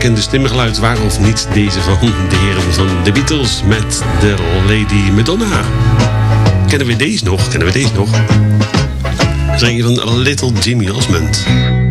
bekende stemgeluid, waar of niet deze van de heren van de Beatles met de Lady Madonna. Kennen we deze nog? Kennen we deze nog? Dat is een van Little Jimmy Osmond.